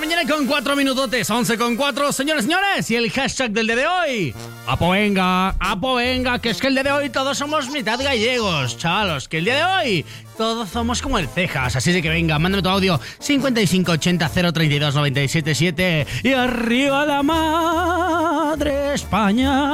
mañana con 4 minutotes, 11:04, señores, señores, y el hashtag del día de hoy, apo venga, que es que el día de hoy todos somos mitad gallegos, chavalos, que el día de hoy todos somos como el Cejas, así de que venga, mándame tu audio 5580 032 977 y arriba la madre España.